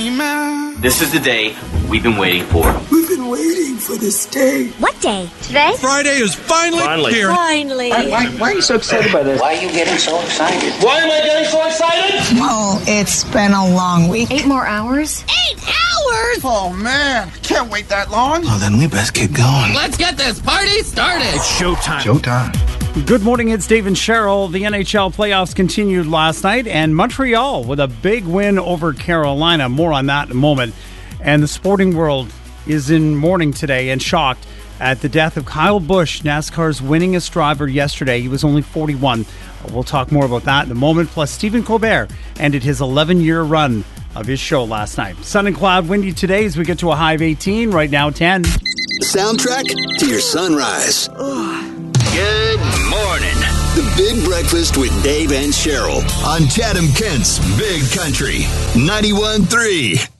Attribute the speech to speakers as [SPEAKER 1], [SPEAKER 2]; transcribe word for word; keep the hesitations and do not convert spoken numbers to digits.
[SPEAKER 1] dreaming.
[SPEAKER 2] This is the day we've been waiting for.
[SPEAKER 3] We've been waiting for this day.
[SPEAKER 4] What day? Today?
[SPEAKER 1] Friday is finally,
[SPEAKER 2] Finally.
[SPEAKER 1] here.
[SPEAKER 4] Finally.
[SPEAKER 5] Why, why, why are you so excited by this?
[SPEAKER 6] Why are you getting so excited?
[SPEAKER 2] Why am I getting so excited?
[SPEAKER 3] Well, it's been a long week.
[SPEAKER 4] Eight more hours? Eight hours?
[SPEAKER 1] Oh, man. Can't wait that long.
[SPEAKER 3] Well, then we best get going.
[SPEAKER 7] Let's get this party started.
[SPEAKER 1] It's showtime.
[SPEAKER 3] Showtime.
[SPEAKER 8] Good morning, it's Dave and Cheryl. The N H L playoffs continued last night, and Montreal with a big win over Carolina. More on that in a moment. And the sporting world is in mourning today and shocked at the death of Kyle Busch, NASCAR's winningest driver yesterday. He was only forty-one. We'll talk more about that in a moment. Plus, Stephen Colbert ended his eleven-year run of his show last night. Sun and cloud, windy today as we get to a high of eighteen. Right now, ten.
[SPEAKER 9] Soundtrack to your sunrise.
[SPEAKER 2] Good morning.
[SPEAKER 9] The Big Breakfast with Dave and Cheryl on Chatham Kent's Big Country ninety-one point three.